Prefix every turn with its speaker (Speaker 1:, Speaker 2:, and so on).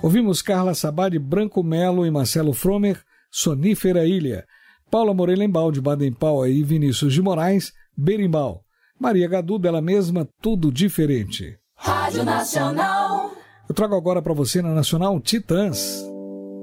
Speaker 1: Ouvimos Carla Sabá de Branco Melo e Marcelo Fromer, Sonífera Ilha. Paula Morelenbaum de Baden-Powell e Vinícius de Moraes, Berimbau. Maria Gadu, dela mesma, Tudo Diferente.
Speaker 2: Rádio Nacional.
Speaker 1: Eu trago agora para você na Nacional Titãs.